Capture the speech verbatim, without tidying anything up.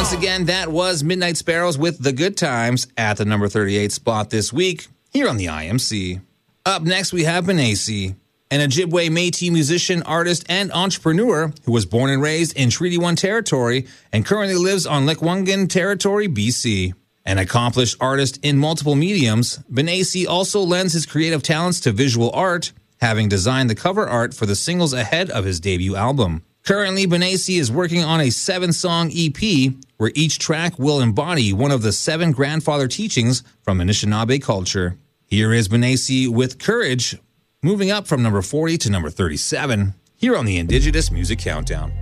Once again, that was Midnight Sparrows with The Good Times at the number thirty-eight spot this week here on the I M C. Up next, we have Benassi, an Ojibwe Métis musician, artist, and entrepreneur who was born and raised in Treaty one territory and currently lives on Lekwungen territory, B C. An accomplished artist in multiple mediums, Benassi also lends his creative talents to visual art, having designed the cover art for the singles ahead of his debut album. Currently, Benassi is working on a seven-song E P where each track will embody one of the seven grandfather teachings from Anishinaabe culture. Here is Benassi with Courage, moving up from number forty to number thirty-seven, here on the Indigenous Music Countdown.